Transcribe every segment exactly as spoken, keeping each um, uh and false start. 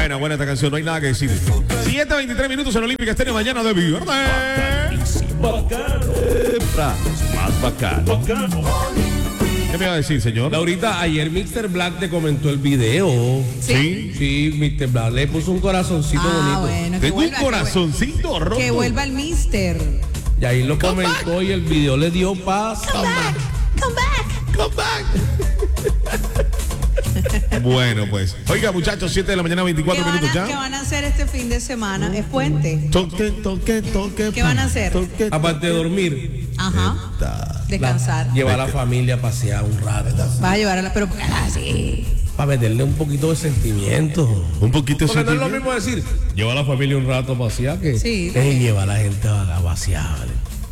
Buena, buena esta canción, no hay nada que decir. siete veintitrés minutos en Olímpica Estéreo, mañana de viernes. Bacano. Más bacano. ¿Qué me iba a decir, señor? Laurita, ayer mister Black te comentó el video. Sí. Sí, mister Black le puso un corazoncito Ah, bonito. bueno, que Tengo un vuelva, corazoncito rojo. que vuelva el mister. Y ahí lo Come comentó y el video le dio paz. Come back, come back. Come back. Bueno, pues. Oiga, muchachos, siete de la mañana, veinticuatro ¿Qué van, minutos a, ¿Qué ya. van a hacer este fin de semana? Es puente. Toque, toque, toque. ¿Qué van a hacer? Toque, Aparte de dormir, Ajá. Descansar. la- llevar a la familia a pasear un rato. Vas a llevar a la. Pero así. Para meterle un poquito de sentimiento. Un poquito de Porque no es lo sentimiento. mismo decir, lleva a la familia un rato a pasear que Sí. es llevar a la gente a, a pasear. ¿vale?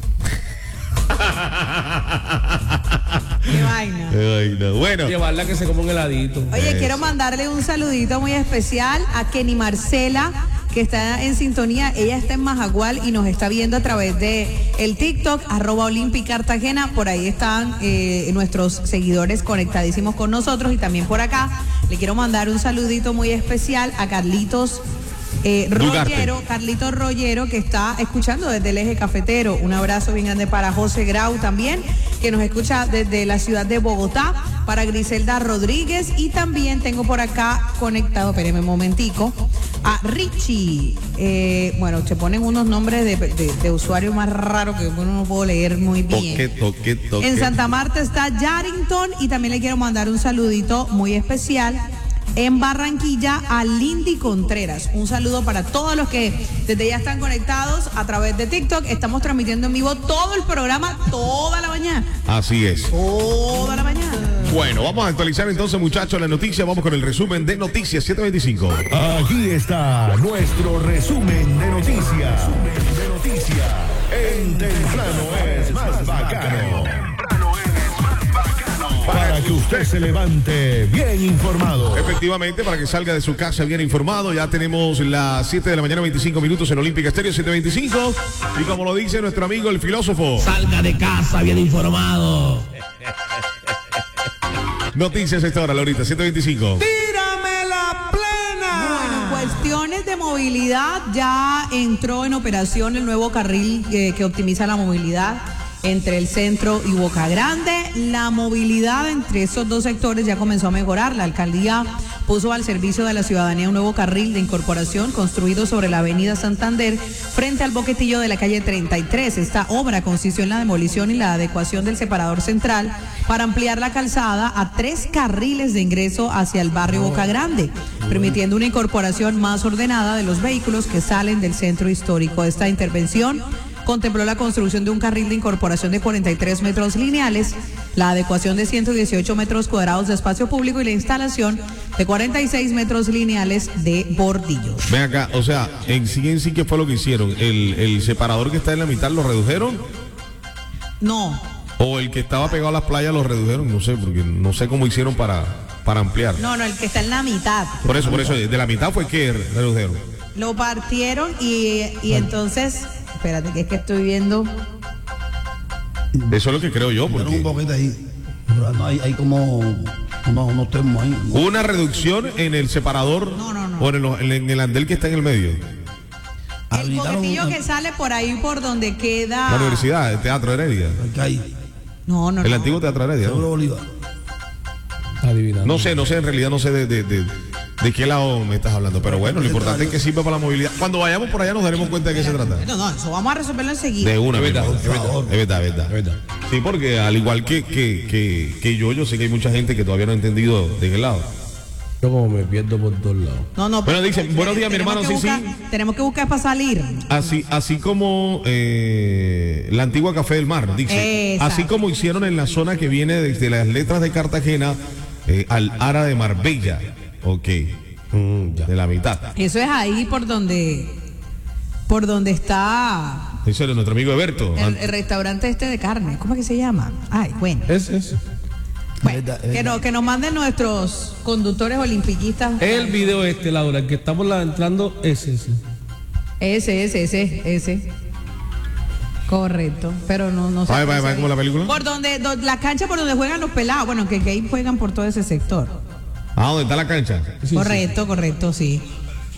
Qué vaina. Ay, no. Bueno, Llevarla a que se coma un heladito. Oye, Eso. quiero mandarle un saludito muy especial a Kenny Marcela, que está en sintonía. Ella está en Majagual y nos está viendo a través de el TikTok, arroba Olympic Cartagena. Por ahí están eh, nuestros seguidores conectadísimos con nosotros y también por acá. Le quiero mandar un saludito muy especial a Carlitos eh, Dugarte. Rollero, Carlitos Rollero, que está escuchando desde el eje cafetero. Un abrazo bien grande para José Grau también, que nos escucha desde la ciudad de Bogotá, para Griselda Rodríguez, y también tengo por acá conectado, espérenme un momentico, a Richie. Eh, bueno, se ponen unos nombres de, de, de usuario más raros que uno no puedo leer muy bien. toque, toque, toque. En Santa Marta está Yarrington, y también le quiero mandar un saludito muy especial en Barranquilla a Lindy Contreras. Un saludo para todos los que desde ya están conectados a través de TikTok. Estamos transmitiendo en vivo todo el programa toda la mañana. Así es. Toda la mañana. Bueno, vamos a actualizar entonces, muchachos, la noticia. Vamos con el resumen de noticias siete veinticinco. Aquí está nuestro resumen de noticias. Resumen de noticias. En Temprano es más bacano. Para que usted se levante bien informado. Efectivamente, para que salga de su casa bien informado. Ya tenemos las siete de la mañana, veinticinco minutos en Olímpica Estéreo, siete veinticinco. Y como lo dice nuestro amigo el filósofo, Salga de casa bien informado. noticias a esta hora, Laurita, siete veinticinco. ¡Tírame la plena! Bueno, cuestiones de movilidad. Ya entró en operación el nuevo carril eh, que optimiza la movilidad entre el centro y Boca Grande. La movilidad entre esos dos sectores ya comenzó a mejorar. La alcaldía puso al servicio de la ciudadanía un nuevo carril de incorporación construido sobre la avenida Santander frente al boquetillo de la calle treinta y tres. Esta obra consistió en la demolición y la adecuación del separador central para ampliar la calzada a tres carriles de ingreso hacia el barrio Boca Grande, permitiendo una incorporación más ordenada de los vehículos que salen del centro histórico. Esta intervención contempló la construcción de un carril de incorporación de cuarenta y tres metros lineales, la adecuación de ciento dieciocho metros cuadrados de espacio público y la instalación de cuarenta y seis metros lineales de bordillos. Ven acá, o sea, en sí en sí, ¿qué fue lo que hicieron? ¿El, el separador que está en la mitad lo redujeron? No, ¿O el que estaba pegado a las playas lo redujeron? No sé, porque no sé cómo hicieron para, para ampliar. no, no, el que está en la mitad. Por eso, por eso, de la mitad fue que redujeron. Lo partieron y, y entonces, espérate, que es que estoy viendo. Eso es lo que creo yo, Pero un porque boquete ahí. No, hay, hay como unos, unos termos ahí. ¿no? hubo una reducción en el separador No, no, no. o en el, en el andel que está en el medio. El Habilitaron boquetillo un- que sale por ahí por donde queda. La universidad, el Teatro Heredia. Acá hay. No, no, El no. antiguo Teatro Heredia. Seguro ¿no? Bolívar. Adivinando. No sé, no sé, en realidad no sé de, de, de, de qué lado me estás hablando, pero bueno, lo importante es que sirva para la movilidad. Cuando vayamos por allá nos daremos cuenta de qué se trata. No, no, eso vamos a resolverlo enseguida. De una, Es mi verdad, hermano. es verdad. Es verdad, es verdad. Es verdad. Sí, porque al igual que, que, que, que yo, yo sé que hay mucha gente que todavía no ha entendido de qué lado. Yo como me pierdo por todos lados. No, no. Bueno, dice, pero- buenos días, mi tenemos hermano, que sí, buscar- sí. Tenemos que buscar para salir. Así, así como eh, la antigua Café del Mar, dice. Exacto. Así como hicieron en la zona que viene desde las letras de Cartagena eh, al Ara de Marbella. Ok. Mm, ya. De la mitad. Eso es ahí por donde, por donde está Dice nuestro amigo Eberto. el, el restaurante este de carne. ¿Cómo es que se llama? Ay, bueno. Es, es. Bueno, verdad, es que, verdad. no, que nos manden nuestros conductores olimpiquistas. El video este, Laura, el que estamos la- entrando, es ese. Ese, ese, ese, ese. Correcto, pero no, no sé. Vaya, vaya, vaya, ¿cómo la película? Por donde, do- la cancha por donde juegan los pelados. Bueno, que, que ahí juegan por todo ese sector. Ah, ¿dónde está la cancha? Sí, correcto, correcto, sí.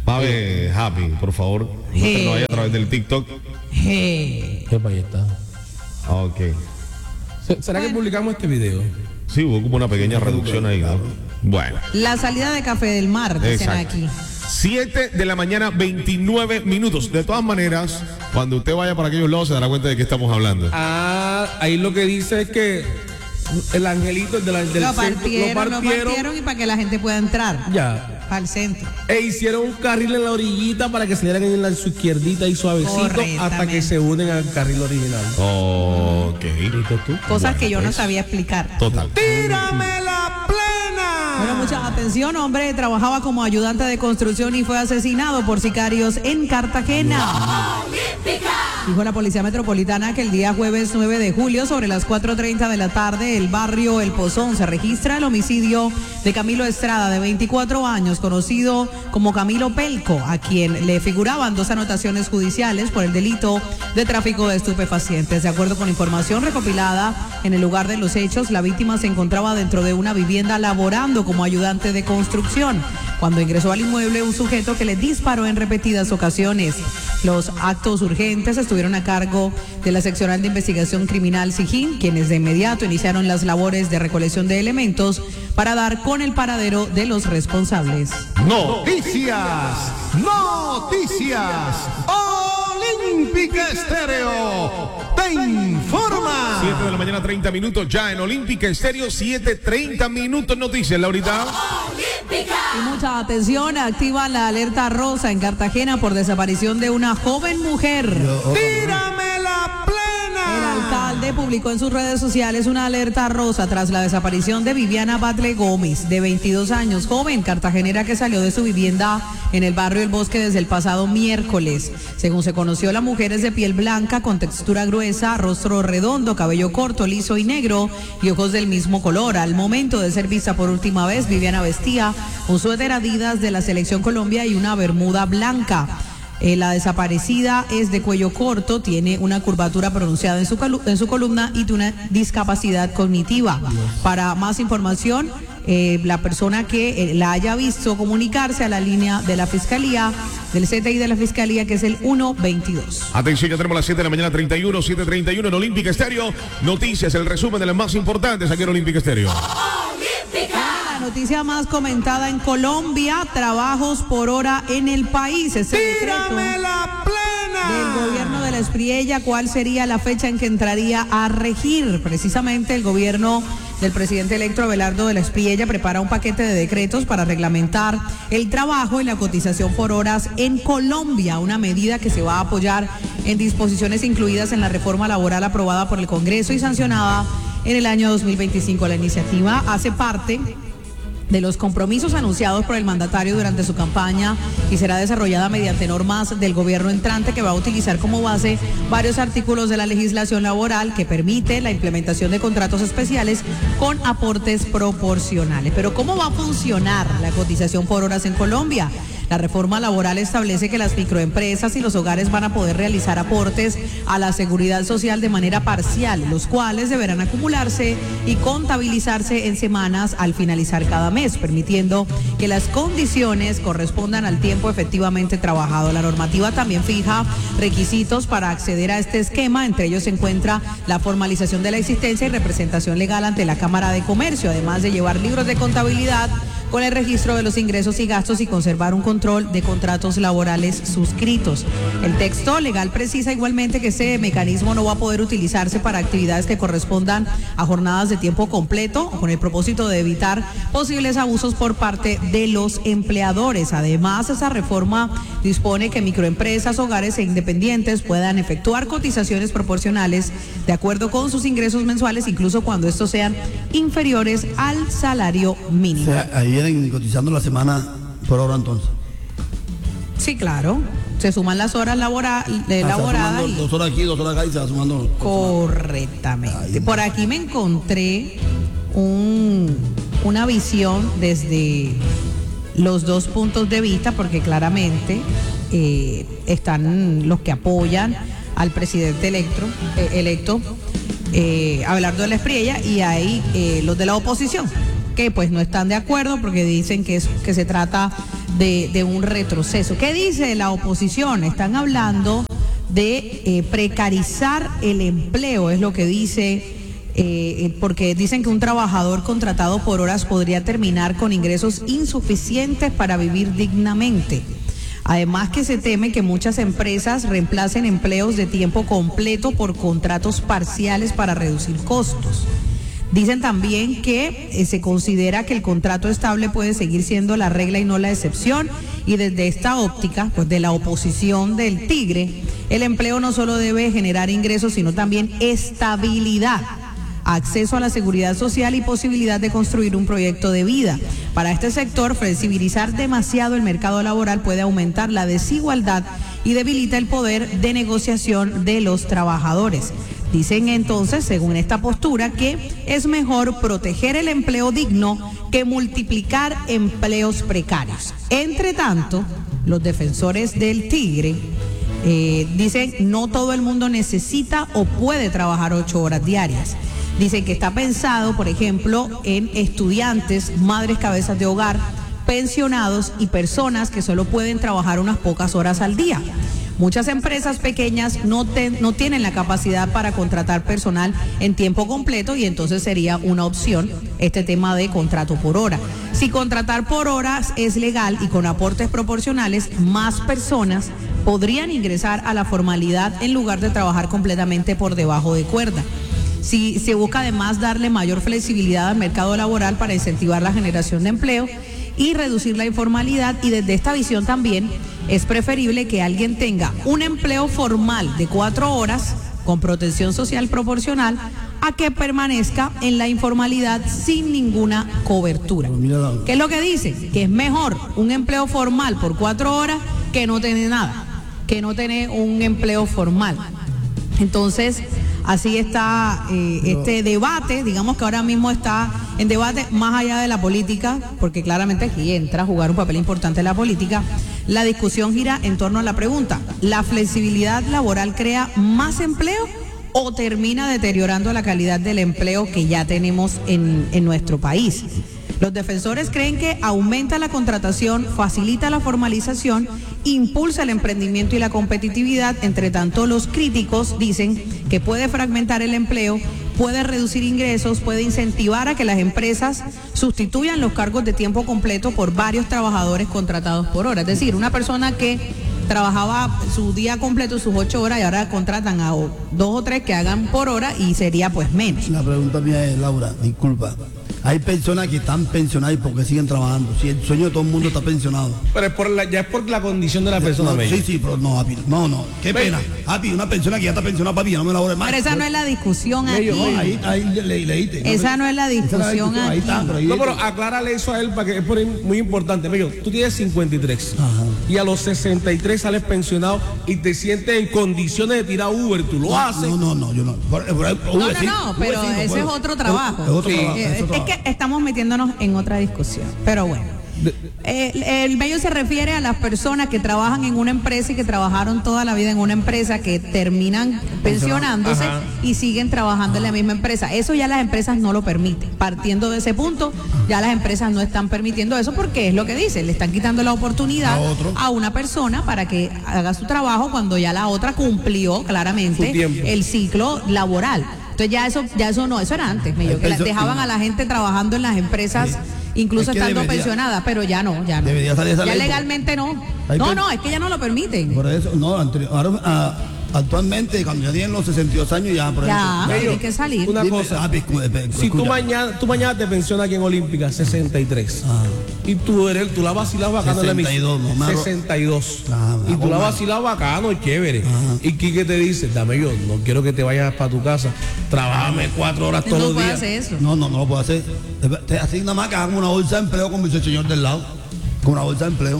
Pave Happy, por favor. Hey. No vaya a través del TikTok. Hey. ¿Qué para ahí está? Ah, ok. Se- ¿Será que publicamos este video? Sí, hubo como una pequeña reducción ahí, ¿no? Bueno. La salida de Café del Mar, dicen Exacto. aquí. siete de la mañana, veintinueve minutos. De todas maneras, cuando usted vaya para aquellos lados se dará cuenta de qué estamos hablando. Ah, ahí lo que dice es que el angelito del, del Lo centro partieron, lo partieron y para que la gente pueda entrar ya. al centro. E hicieron un carril en la orillita para que salieran en la, su izquierdita y suavecito hasta Correctamente. que se unen al carril original. Ok. ¿Viste tú? Cosas Bueno, que yo no pues. sabía explicar. Total. ¡Tírame la plena! Bueno, mucha atención, hombre trabajaba como ayudante de construcción y fue asesinado por sicarios en Cartagena. Dijo la Policía Metropolitana que el día jueves nueve de julio, sobre las cuatro treinta de la tarde, el barrio El Pozón se registra el homicidio de Camilo Estrada, de veinticuatro años, conocido como Camilo Pelco, a quien le figuraban dos anotaciones judiciales por el delito de tráfico de estupefacientes. De acuerdo con información recopilada en el lugar de los hechos, la víctima se encontraba dentro de una vivienda laborando como ayudante de construcción, cuando ingresó al inmueble un sujeto que le disparó en repetidas ocasiones. Los actos urgentes estuvieron a cargo de la Seccional de Investigación Criminal SIJIN, quienes de inmediato iniciaron las labores de recolección de elementos para dar con el paradero de los responsables. Noticias, noticias. Olímpica Estéreo te informa. siete de la mañana, treinta minutos ya en Olímpica Estéreo. siete, treinta minutos. Noticias, Laurita. Y mucha atención, activa la alerta rosa en Cartagena por desaparición de una joven mujer. ¡Tírame la El plena! alcalde publicó en sus redes sociales una alerta rosa tras la desaparición de Viviana Batle Gómez, de veintidós años, joven cartagenera que salió de su vivienda en el barrio El Bosque desde el pasado miércoles. Según se conoció, la mujer es de piel blanca con textura gruesa, rostro redondo, cabello corto, liso y negro y ojos del mismo color. Al momento de ser vista por última vez, Viviana vestía un suéter Adidas de la Selección Colombia y una bermuda blanca. Eh, la desaparecida es de cuello corto, tiene una curvatura pronunciada en su, en su columna y tiene una discapacidad cognitiva. Para más información, eh, la persona que eh, la haya visto comunicarse a la línea de la Fiscalía, del C T I de la Fiscalía, que es el ciento veintidós. Atención, ya tenemos las siete de la mañana, treinta y uno, siete treinta y uno en Olímpica Estéreo. Noticias, el resumen de las más importantes aquí en Olímpica Estéreo. La noticia más comentada en Colombia: trabajos por hora en el país. Ese decreto la plena! del gobierno de la Espriella, ¿cuál sería la fecha en que entraría a regir? Precisamente el gobierno del presidente electo Abelardo de la Espriella prepara un paquete de decretos para reglamentar el trabajo y la cotización por horas en Colombia, una medida que se va a apoyar en disposiciones incluidas en la reforma laboral aprobada por el Congreso y sancionada en el año dos mil veinticinco. La iniciativa hace parte de los compromisos anunciados por el mandatario durante su campaña y será desarrollada mediante normas del gobierno entrante, que va a utilizar como base varios artículos de la legislación laboral que permite la implementación de contratos especiales con aportes proporcionales. Pero ¿cómo va a funcionar la cotización por horas en Colombia? La reforma laboral establece que las microempresas y los hogares van a poder realizar aportes a la seguridad social de manera parcial, los cuales deberán acumularse y contabilizarse en semanas al finalizar cada mes, permitiendo que las condiciones correspondan al tiempo efectivamente trabajado. La normativa también fija requisitos para acceder a este esquema. Entre ellos se encuentra la formalización de la existencia y representación legal ante la Cámara de Comercio, además de llevar libros de contabilidad con el registro de los ingresos y gastos y conservar un control de contratos laborales suscritos. El texto legal precisa igualmente que ese mecanismo no va a poder utilizarse para actividades que correspondan a jornadas de tiempo completo, con el propósito de evitar posibles abusos por parte de los empleadores. Además, esa reforma dispone que microempresas, hogares e independientes puedan efectuar cotizaciones proporcionales de acuerdo con sus ingresos mensuales, incluso cuando estos sean inferiores al salario mínimo. O sea, ahí vienen cotizando la semana por hora entonces. Sí, claro. Se suman las horas labora, de Ah, laboradas. se va sumando dos horas aquí, dos horas acá y se va sumando. Correctamente. Ay, Por aquí me encontré un, una visión desde los dos puntos de vista, porque claramente eh, están los que apoyan al presidente electo, eh, electo eh, Abelardo de la Espriella, y hay eh, los de la oposición. que pues no están de acuerdo porque dicen que, es, que se trata de, de un retroceso. ¿Qué dice la oposición? Están hablando de eh, precarizar el empleo, es lo que dice, eh, porque dicen que un trabajador contratado por horas podría terminar con ingresos insuficientes para vivir dignamente. Además que se teme que muchas empresas reemplacen empleos de tiempo completo por contratos parciales para reducir costos. Dicen también que eh, se considera que el contrato estable puede seguir siendo la regla y no la excepción, y desde esta óptica, pues de la oposición del tigre, el empleo no solo debe generar ingresos, sino también estabilidad, acceso a la seguridad social y posibilidad de construir un proyecto de vida. Para este sector, flexibilizar demasiado el mercado laboral puede aumentar la desigualdad y debilita el poder de negociación de los trabajadores. Dicen entonces, según esta postura, que es mejor proteger el empleo digno que multiplicar empleos precarios. Entre tanto, los defensores del tigre eh, dicen no todo el mundo necesita o puede trabajar ocho horas diarias. Dicen que está pensado, por ejemplo, en estudiantes, madres cabezas de hogar, pensionados y personas que solo pueden trabajar unas pocas horas al día. Muchas empresas pequeñas no, te, no tienen la capacidad para contratar personal en tiempo completo y entonces sería una opción este tema de contrato por hora. Si contratar por horas es legal y con aportes proporcionales, más personas podrían ingresar a la formalidad en lugar de trabajar completamente por debajo de cuerda. Si se busca además darle mayor flexibilidad al mercado laboral para incentivar la generación de empleo y reducir la informalidad, y desde esta visión también es preferible que alguien tenga un empleo formal de cuatro horas con protección social proporcional a que permanezca en la informalidad sin ninguna cobertura. ¿Qué es lo que dicen? Que es mejor un empleo formal por cuatro horas que no tener nada, que no tener un empleo formal. Entonces, así está eh, este debate, digamos que ahora mismo está en debate más allá de la política, porque claramente aquí entra a jugar un papel importante la política. La discusión gira en torno a la pregunta: ¿la flexibilidad laboral crea más empleo o termina deteriorando la calidad del empleo que ya tenemos en, en nuestro país? Los defensores creen que aumenta la contratación, facilita la formalización, impulsa el emprendimiento y la competitividad. Entre tanto, los críticos dicen que puede fragmentar el empleo, puede reducir ingresos, puede incentivar a que las empresas sustituyan los cargos de tiempo completo por varios trabajadores contratados por hora. Es decir, una persona que trabajaba su día completo, sus ocho horas, y ahora contratan a dos o tres que hagan por hora y sería pues menos. La pregunta mía es, Laura, disculpa. Hay personas que están pensionadas y porque siguen trabajando. Si el sueño de todo el mundo está pensionado. Pero es por la, ya es por la condición de la persona. No, Mello. sí, sí, pero no, Happy. No, no. Qué pena. Happy, una persona que ya está pensionada, papi, no me la voy a más. Pero esa no es la discusión aquí. No, ahí, ahí le, leíste. Esa no es la discusión aquí. Ahí está, pero ahí No, pero aclárale eso a él para que es por ahí muy importante. Mello, tú tienes cincuenta y tres. Ajá. Y a los sesenta y tres sales pensionado y te sientes en condiciones de tirar Uber. ¿Tú lo no, haces? No, no, no, yo no. Por, por, por, No, Uber, no, sí, no, Uber, pero sí, no ese puedo. es otro trabajo. Es otro Sí. trabajo, es Eh, otro es trabajo. que estamos metiéndonos en otra discusión, pero bueno. El, el Mello se refiere a las personas que trabajan en una empresa y que trabajaron toda la vida en una empresa, que terminan pensionándose Ajá. y siguen trabajando en la misma empresa. Eso ya las empresas no lo permiten. Partiendo de ese punto, ya las empresas no están permitiendo eso porque es lo que dicen, le están quitando la oportunidad A otro. a una persona para que haga su trabajo cuando ya la otra cumplió claramente Su tiempo. el ciclo laboral. Entonces ya eso, ya eso no, eso era antes, Mello, Hay que las perso- dejaban a la gente trabajando en las empresas, incluso Es que estando debería- pensionada, pero ya no, ya no. Debería salir esa Ya ley, legalmente no. Hay No, per- no, es que ya no lo permiten. Por eso, no, anterior, ahora, ah, actualmente, cuando ya tienen los sesenta y dos años, ya, por Ya, eso. tienen que salir. Una Dime, cosa. Happy, escu- escu- Si tú escucha. mañana, tú mañana te pensionas aquí en Olímpica, sesenta y tres. Ah. Y tú eres, tú la vacilas bacano en la sesenta y dos, emisora. no me arro- sesenta y dos. Ah, y tú hago la mal. vacilas bacano, chévere. Ajá. Y Quique te dice, dame yo, no quiero que te vayas para tu casa. Trabájame cuatro horas todos No los puede días. hacer eso. No, no, no lo puedo hacer. Te asigna más que hagan una bolsa de empleo como dice el señor del lado. Con una bolsa de empleo.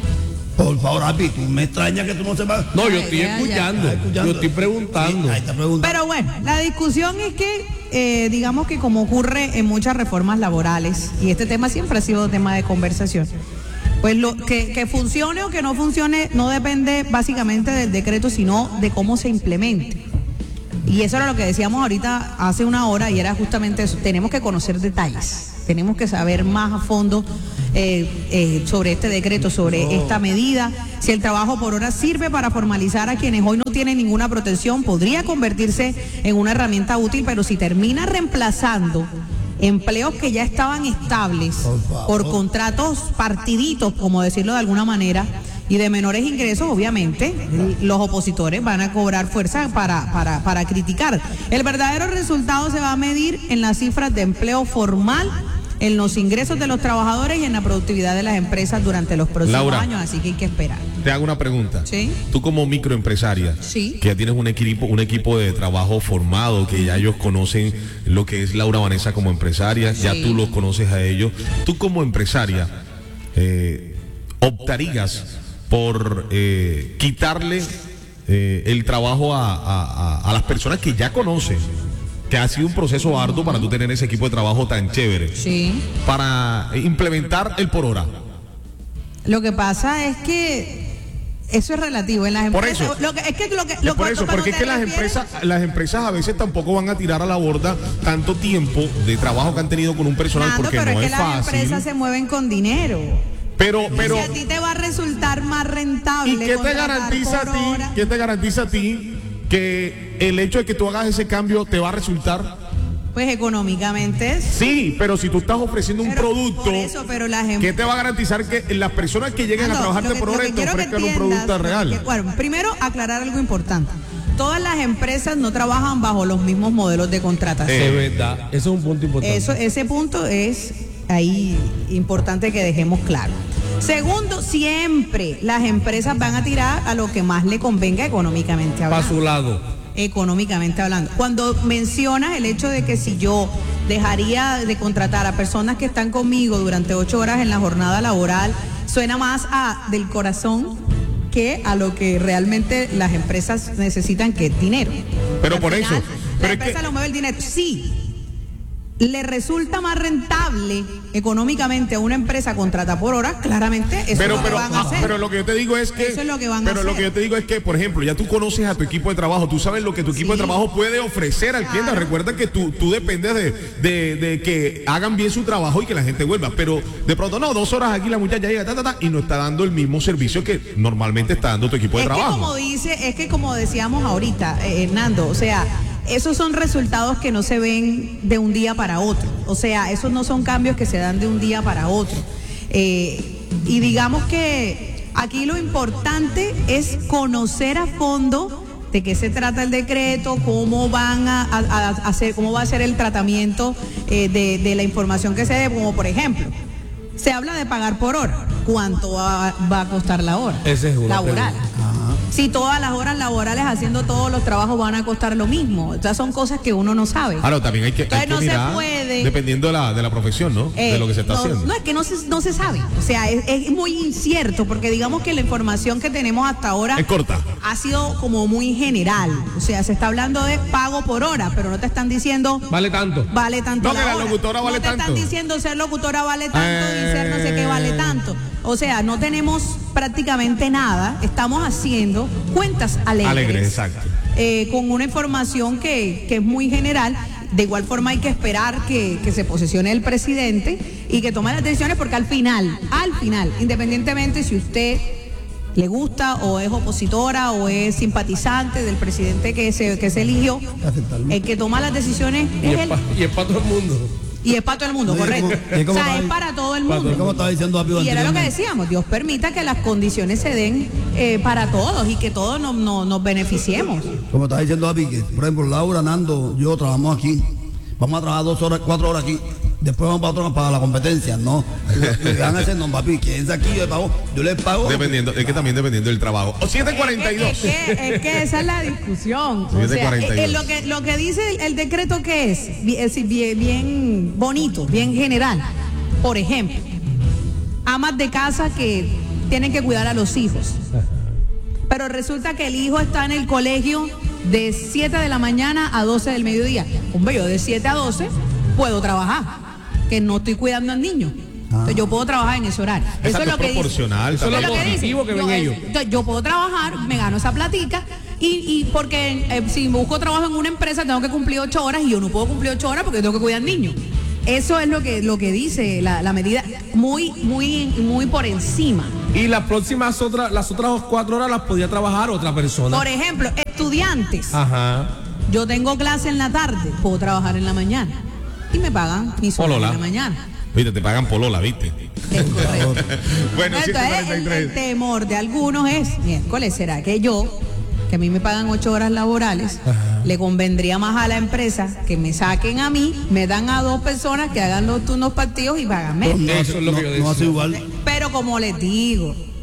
Por favor, Happy, tú me extraña que tú no sepas. No, yo Ay, estoy ya, ya. escuchando. Estás escuchando. Yo estoy preguntando. Sí, ahí está preguntando. Pero bueno, la discusión es que, eh, digamos que como ocurre en muchas reformas laborales, y este tema siempre ha sido tema de conversación, pues lo que, que funcione o que no funcione no depende básicamente del decreto, sino de cómo se implemente. Y eso era lo que decíamos ahorita hace una hora, y era justamente eso, tenemos que conocer detalles. Tenemos que saber más a fondo eh, eh, sobre este decreto, sobre oh. esta medida. Si el trabajo por hora sirve para formalizar a quienes hoy no tienen ninguna protección, podría convertirse en una herramienta útil, pero si termina reemplazando empleos que ya estaban estables por contratos partiditos, como decirlo de alguna manera, y de menores ingresos, obviamente, los opositores van a cobrar fuerza para, para, para criticar. El verdadero resultado se va a medir en las cifras de empleo formal, en los ingresos de los trabajadores y en la productividad de las empresas durante los próximos Laura, años, así que hay que esperar. Te hago una pregunta. ¿Sí? Tú como microempresaria, sí. que ya tienes un equipo, un equipo de trabajo formado, que ya ellos conocen lo que es Laura Vanessa como empresaria, sí. ya tú los conoces a ellos. Tú como empresaria, eh, optarías por eh, quitarle eh, el trabajo a, a, a, a las personas que ya conocen, que ha sido un proceso arduo para tú tener ese equipo de trabajo tan chévere, sí. para implementar el por hora. Lo que pasa es que eso es relativo en las empresas. Por eso, lo que, es que lo que, lo por eso, porque es que las empresas, las empresas a veces tampoco van a tirar a la borda tanto tiempo de trabajo que han tenido con un personal, Nando, porque pero no es, es que fácil. Las empresas se mueven con dinero. Pero, pero. Si a ti te va a resultar más rentable. ¿Y qué te garantiza a ti? Hora? ¿Qué te garantiza a ti que el hecho de que tú hagas ese cambio te va a resultar? Pues económicamente sí, pero si tú estás ofreciendo pero, un producto, por eso, pero la gente, ¿qué te va a garantizar que las personas que lleguen ah, no, a trabajarte por hora te ofrezcan un producto real? Que, bueno, primero aclarar algo importante. Todas las empresas no trabajan bajo los mismos modelos de contratación. Es eh, verdad, eso es un punto importante. Eso, ese punto es ahí importante que dejemos claro. Segundo, siempre las empresas van a tirar a lo que más le convenga económicamente hablando. Para su lado. Económicamente hablando. Cuando mencionas el hecho de que si yo dejaría de contratar a personas que están conmigo durante ocho horas en la jornada laboral, suena más a del corazón que a lo que realmente las empresas necesitan, que es dinero. Pero por final, eso. La empresa que... lo mueve el dinero. Sí. Le resulta más rentable económicamente a una empresa contrata por hora, claramente eso pero, es lo pero, que van a ah, hacer. Pero lo que yo te digo es que eso es lo que van pero a hacer. lo que yo te digo es que, por ejemplo, ya tú conoces a tu equipo de trabajo, tú sabes lo que tu equipo sí. de trabajo puede ofrecer al cliente. Claro. Recuerda que tú, tú dependes de, de, de que hagan bien su trabajo y que la gente vuelva, pero de pronto no, dos horas aquí la muchacha llega ta, ta, ta, y no está dando el mismo servicio que normalmente está dando tu equipo de es trabajo. Que como dice, es que como decíamos ahorita, eh, Hernando, o sea, esos son resultados que no se ven de un día para otro. O sea, esos no son cambios que se dan de un día para otro. Eh, y digamos que aquí lo importante es conocer a fondo de qué se trata el decreto, cómo van a, a, a hacer, cómo va a ser el tratamiento eh, de, de la información que se dé, como por ejemplo, se habla de pagar por hora. ¿Cuánto va, va a costar la hora Ese es laboral? Si todas las horas laborales haciendo todos los trabajos van a costar lo mismo. Estas son cosas que uno no sabe. Claro, también hay que, Entonces, hay que no mirar, se puede, dependiendo de la, de la profesión, ¿no? Eh, de lo que se está no, haciendo. No, es que no se, no se sabe. O sea, es, es muy incierto, porque digamos que la información que tenemos hasta ahora es corta. Ha sido como muy general. O sea, se está hablando de pago por hora, pero no te están diciendo vale tanto. Vale tanto. No, la que la hora. locutora vale tanto. No te tanto. están diciendo ser locutora vale tanto eh... y ser no sé qué vale tanto. O sea, no tenemos prácticamente nada. Estamos haciendo cuentas alegres. Alegres, exacto. Eh, con una información que, que es muy general. De igual forma hay que esperar que, que se posesione el presidente y que tome las decisiones, porque al final, al final, independientemente si usted le gusta o es opositora o es simpatizante del presidente que se, que se eligió, el que toma las decisiones y es es él. Pa, y es para todo el mundo. Y es para todo el mundo, correcto. O sea, es para todo el mundo. Como estaba diciendo y era lo que decíamos, Dios permita que las condiciones se den eh, para todos y que todos nos, nos, nos beneficiemos. Como estaba diciendo Api, que por ejemplo Laura, Nando, yo trabajamos aquí, vamos a trabajar dos horas, cuatro horas aquí, después vamos para, otro, para la competencia, no. Lo que van a hacer, no, papi, quédense aquí, yo les pago, yo les pago. Dependiendo, es que también dependiendo del trabajo. O siete cuarenta y dos. Es que, es, que, es que esa es la discusión. O sea, eh, lo, que, lo que dice el, el decreto, que es, es bien, bien bonito, bien general. Por ejemplo, amas de casa que tienen que cuidar a los hijos. Pero resulta que el hijo está en el colegio de siete de la mañana a doce del mediodía. Hombre, yo de siete a doce puedo trabajar, que no estoy cuidando al niño. Entonces yo puedo trabajar en ese horario. Eso es lo que dice. Eso es lo positivo que ven ellos. Entonces yo puedo trabajar, me gano esa platica y, y porque eh, si busco trabajo en una empresa tengo que cumplir ocho horas y yo no puedo cumplir ocho horas porque tengo que cuidar al niño. Eso es lo que, lo que dice la, la medida, muy, muy, muy por encima. Y las próximas otras, las otras cuatro horas las podía trabajar otra persona. Por ejemplo, estudiantes. Ajá. Yo tengo clase en la tarde, puedo trabajar en la mañana. Y me pagan mis horas en la mañana. Viste, te pagan polola, ¿viste? Es correcto. Bueno, Entonces, el, el temor de algunos es, miércoles, ¿será que yo, que a mí me pagan ocho horas laborales, ajá, le convendría más a la empresa que me saquen a mí, me dan a dos personas que hagan los turnos partidos y pagan menos? No, Eso es lo no, que yo no decía. hace igual. Pero como les digo,